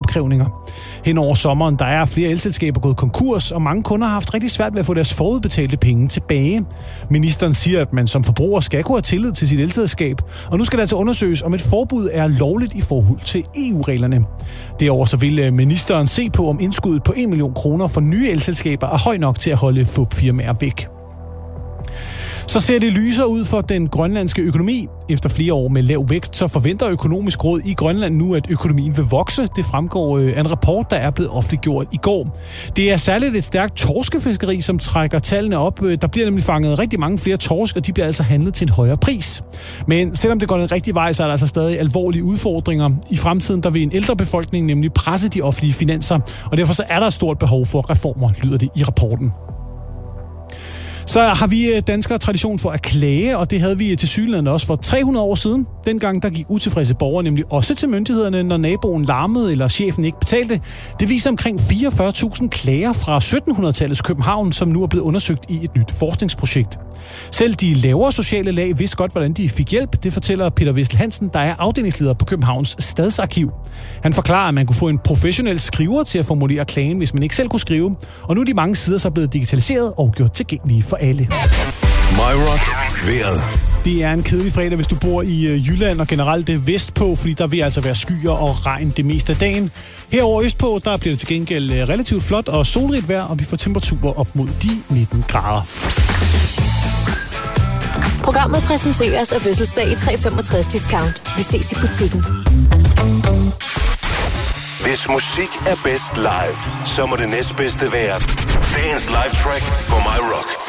opkrævninger. Hen over sommeren der er flere elselskaber gået konkurs, og mange kunder har haft rigtig svært ved at få deres forudbetalte penge tilbage. Ministeren siger, at man som forbruger skal kunne have tillid til sit elselskab, og nu skal det altså undersøges, om et forbud er lovligt i forhold til EU-reglerne. Derover så vil ministeren se på, om indskuddet på 1 million kroner for nye elselskaber er høj nok til at holde fupfirmaer væk. Så ser det lysere ud for den grønlandske økonomi. Efter flere år med lav vækst, så forventer Økonomisk Råd i Grønland nu, at økonomien vil vokse. Det fremgår af en rapport, der er blevet offentliggjort i går. Det er særligt et stærkt torskefiskeri, som trækker tallene op. Der bliver nemlig fanget rigtig mange flere torsk, og de bliver altså handlet til en højere pris. Men selvom det går den rigtige vej, så er der altså stadig alvorlige udfordringer. I fremtiden der vil en ældre befolkning nemlig presse de offentlige finanser, og derfor så er der et stort behov for reformer, lyder det i rapporten. Så har vi danskere tradition for at klage, og det havde vi til sygelandet også for 300 år siden. Dengang der gik utilfredse borgere nemlig også til myndighederne, når naboen larmede eller chefen ikke betalte. Det viser omkring 44.000 klager fra 1700-tallets København, som nu er blevet undersøgt i et nyt forskningsprojekt. Selv de lavere sociale lag vidste godt, hvordan de fik hjælp. Det fortæller Peter Wissel Hansen, der er afdelingsleder på Københavns Stadsarkiv. Han forklarer, at man kunne få en professionel skriver til at formulere klagen, hvis man ikke selv kunne skrive. Og nu er de mange sider så blevet digitaliseret og gjort tilgængelige for alle. My Rock vejret. Det er en kedelig fredag, hvis du bor i Jylland og generelt det vestpå, fordi der vil altså være skyer og regn det meste af dagen. Herover østpå, der bliver det til gengæld relativt flot og solrigt vejr, og vi får temperaturer op mod de 19 grader. Programmet præsenteres af Fødselsdag i 365 Discount. Vi ses i butikken. Hvis musik er bedst live, så må det næstbedste være dagens live track på My Rock.